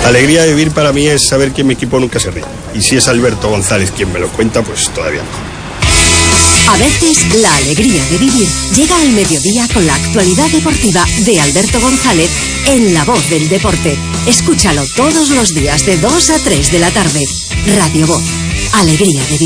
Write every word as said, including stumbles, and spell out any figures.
La alegría de vivir para mí es saber que mi equipo nunca se ríe. Y si es Alberto González quien me lo cuenta, pues todavía mejor. A veces la alegría de vivir llega al mediodía con la actualidad deportiva de Alberto González en La Voz del Deporte. Escúchalo todos los días de dos a tres de la tarde. Radio Voz. Alegría de vivir.